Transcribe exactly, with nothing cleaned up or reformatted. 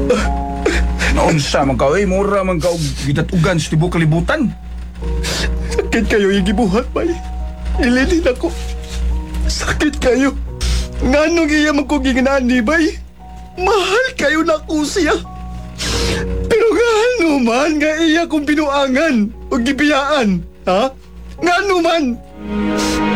Naunsa man ka, eh, mura man ka og gidatugan sa tibok kalibutan. Sakit kayo yung gibuhat, bay. Ilinin ako. Sakit kayo. Nga nung iya magkugingan ni bay. Mahal kayo na ko siya. Pero nga ano man nga iya kong binuangan o gibiyaan, ha? Nga ano man.